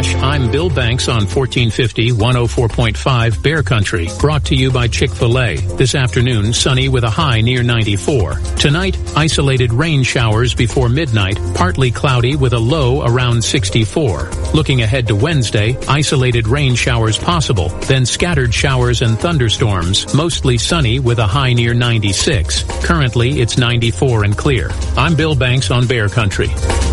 I'm Bill Banks on 1450 104.5 Bear Country. Brought to you by Chick-fil-A. This afternoon, sunny with a high near 94. Tonight, isolated rain showers before midnight, partly cloudy with a low around 64. Looking ahead to Wednesday, isolated rain showers possible, then scattered showers and thunderstorms, mostly sunny with a high near 96. Currently, it's 94 and clear. I'm Bill Banks on Bear Country.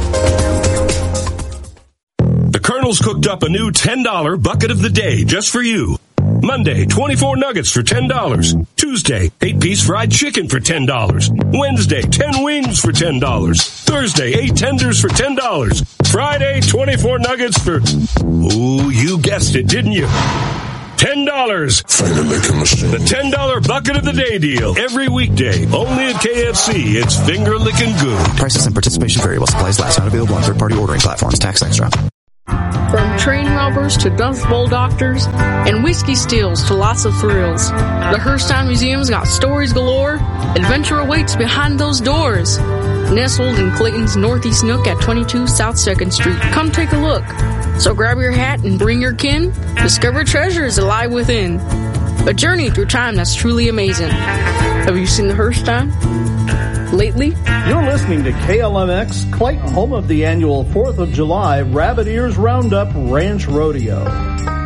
The Colonel's cooked up a new $10 bucket of the day just for you. Monday, 24 nuggets for $10. Tuesday, 8-piece fried chicken for $10. Wednesday, 10 wings for $10. Thursday, 8 tenders for $10. Friday, 24 nuggets for... Ooh, you guessed it, didn't you? $10. Finger licking machine. The $10 bucket of the day deal. Every weekday. Only at KFC. It's finger licking good. Prices and participation vary while supplies last. Not available on third-party ordering platforms. Tax extra. From train robbers to Dust Bowl doctors and whiskey steals to lots of thrills, the Hearthstone Museum's got stories galore. Adventure awaits behind those doors. Nestled in Clayton's Northeast Nook at 22 South 2nd Street. Come take a look. So grab your hat and bring your kin. Discover treasures alive within. A journey through time that's truly amazing. Have you seen the Hearthstone lately? You're listening to KLMX, Clayton, home of the annual 4th of July Rabbit Ears Roundup Ranch Rodeo.